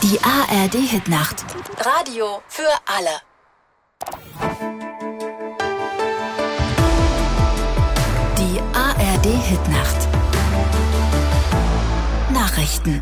Die ARD-Hitnacht. Radio für alle. Die ARD-Hitnacht. Nachrichten.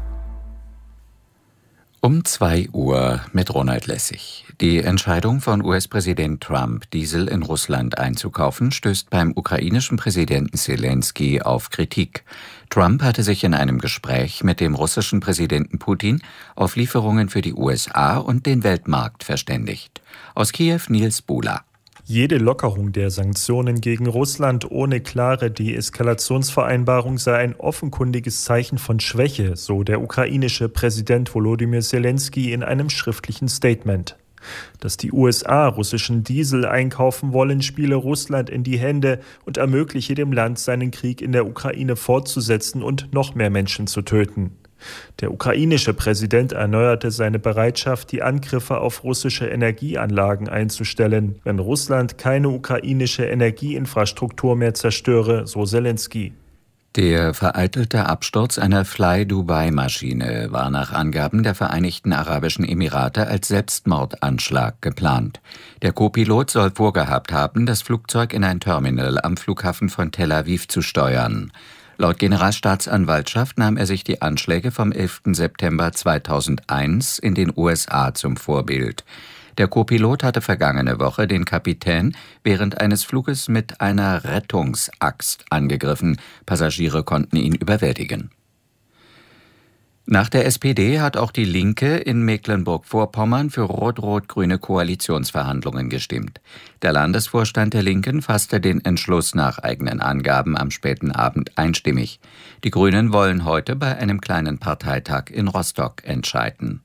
Um 2 Uhr mit Ronald Lessig. Die Entscheidung von US-Präsident Trump, Diesel in Russland einzukaufen, stößt beim ukrainischen Präsidenten Selenskyj auf Kritik. Trump hatte sich in einem Gespräch mit dem russischen Präsidenten Putin auf Lieferungen für die USA und den Weltmarkt verständigt. Aus Kiew Nils Bula. Jede Lockerung der Sanktionen gegen Russland ohne klare Deeskalationsvereinbarung sei ein offenkundiges Zeichen von Schwäche, so der ukrainische Präsident Volodymyr Selenskyj in einem schriftlichen Statement. Dass die USA russischen Diesel einkaufen wollen, spiele Russland in die Hände und ermögliche dem Land, seinen Krieg in der Ukraine fortzusetzen und noch mehr Menschen zu töten. Der ukrainische Präsident erneuerte seine Bereitschaft, die Angriffe auf russische Energieanlagen einzustellen, wenn Russland keine ukrainische Energieinfrastruktur mehr zerstöre, so Selenskyj. Der vereitelte Absturz einer Fly-Dubai-Maschine war nach Angaben der Vereinigten Arabischen Emirate als Selbstmordanschlag geplant. Der Co-Pilot soll vorgehabt haben, das Flugzeug in ein Terminal am Flughafen von Tel Aviv zu steuern. Laut Generalstaatsanwaltschaft nahm er sich die Anschläge vom 11. September 2001 in den USA zum Vorbild. Der Co-Pilot hatte vergangene Woche den Kapitän während eines Fluges mit einer Rettungsaxt angegriffen. Passagiere konnten ihn überwältigen. Nach der SPD hat auch die Linke in Mecklenburg-Vorpommern für rot-rot-grüne Koalitionsverhandlungen gestimmt. Der Landesvorstand der Linken fasste den Entschluss nach eigenen Angaben am späten Abend einstimmig. Die Grünen wollen heute bei einem kleinen Parteitag in Rostock entscheiden.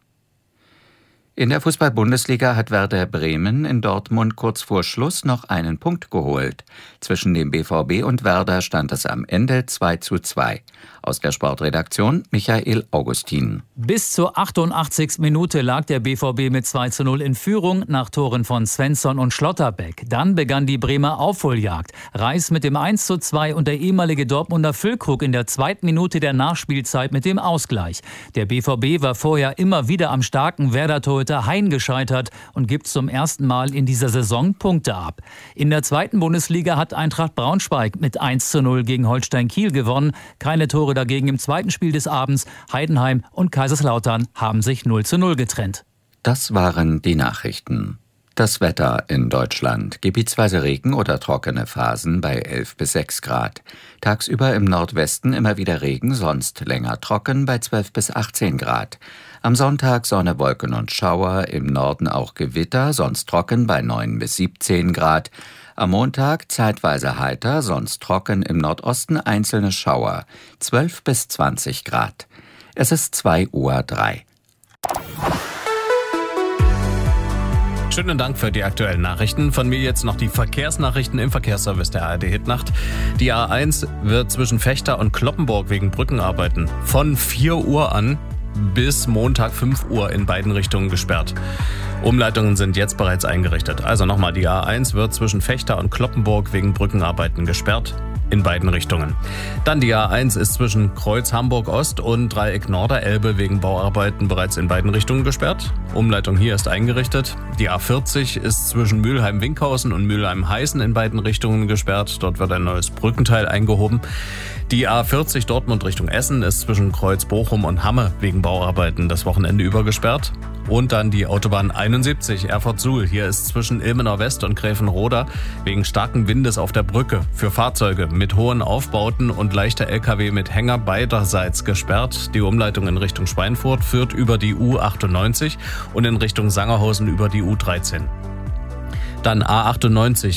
In der Fußball-Bundesliga hat Werder Bremen in Dortmund kurz vor Schluss noch einen Punkt geholt. Zwischen dem BVB und Werder stand es am Ende 2:2. Aus der Sportredaktion Michael Augustin. Bis zur 88. Minute lag der BVB mit 2:0 in Führung nach Toren von Svensson und Schlotterbeck. Dann begann die Bremer Aufholjagd. Reis mit dem 1:2 und der ehemalige Dortmunder Füllkrug in der 2. Minute der Nachspielzeit mit dem Ausgleich. Der BVB war vorher immer wieder am starken Werder-Torhüter Hein gescheitert und gibt zum ersten Mal in dieser Saison Punkte ab. In der 2. Bundesliga hat Eintracht Braunschweig mit 1:0 gegen Holstein Kiel gewonnen. Keine Tore dagegen im zweiten Spiel des Abends. Heidenheim und Kaiserslautern haben sich 0:0 getrennt. Das waren die Nachrichten. Das Wetter in Deutschland. Gebietsweise Regen oder trockene Phasen bei 11 bis 6 Grad. Tagsüber im Nordwesten immer wieder Regen, sonst länger trocken bei 12 bis 18 Grad. Am Sonntag Sonne, Wolken und Schauer, im Norden auch Gewitter, sonst trocken bei 9 bis 17 Grad. Am Montag zeitweise heiter, sonst trocken, im Nordosten einzelne Schauer, 12 bis 20 Grad. Es ist 2:03 Uhr. Schönen Dank für die aktuellen Nachrichten. Von mir jetzt noch die Verkehrsnachrichten im Verkehrsservice der ARD-Hitnacht. Die A1 wird zwischen Vechta und Cloppenburg wegen Brückenarbeiten von 4 Uhr an bis Montag 5 Uhr in beiden Richtungen gesperrt. Umleitungen sind jetzt bereits eingerichtet. Also nochmal, die A1 wird zwischen Vechta und Cloppenburg wegen Brückenarbeiten gesperrt. In beiden Richtungen. Dann die A1 ist zwischen Kreuz Hamburg-Ost und Dreieck Norderelbe wegen Bauarbeiten bereits in beiden Richtungen gesperrt. Umleitung hier ist eingerichtet. Die A40 ist zwischen Mülheim-Winkhausen und Mülheim-Heißen in beiden Richtungen gesperrt. Dort wird ein neues Brückenteil eingehoben. Die A40 Dortmund Richtung Essen ist zwischen Kreuz Bochum und Hamme wegen Bauarbeiten das Wochenende über gesperrt. Und dann die Autobahn 71 Erfurt-Suhl. Hier ist zwischen Ilmenau West und Gräfenroda wegen starken Windes auf der Brücke für Fahrzeuge mit hohen Aufbauten und leichter LKW mit Hänger beiderseits gesperrt. Die Umleitung in Richtung Schweinfurt führt über die U98 und in Richtung Sangerhausen über die U13. Dann A98